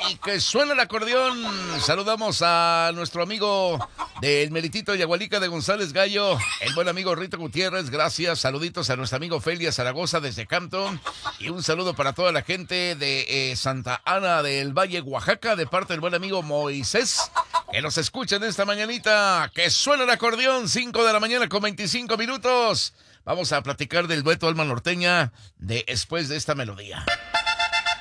Y que suena el acordeón. Saludamos a nuestro amigo del Meritito Yagualica de González Gallo, el buen amigo Rito Gutiérrez, gracias. Saluditos a nuestro amigo Felia Zaragoza desde Campton. Y un saludo para toda la gente de Santa Ana del Valle, Oaxaca, de parte del buen amigo Moisés, que nos escuchen esta mañanita. Que suena el acordeón, 5 de la mañana con 25 minutos. Vamos a platicar del dueto Alma Norteña después de esta melodía.